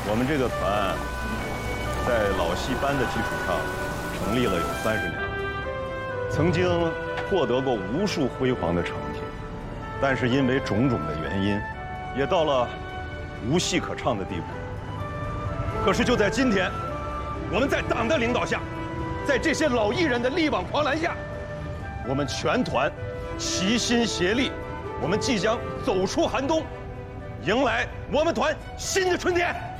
我们这个团在老戏班的基础上成立了有30年了，曾经获得过无数辉煌的成绩，但是因为种种的原因，也到了无戏可唱的地步。可是就在今天，我们在党的领导下，在这些老艺人的力挽狂澜下，我们全团齐心协力，我们即将走出寒冬，迎来我们团新的春天。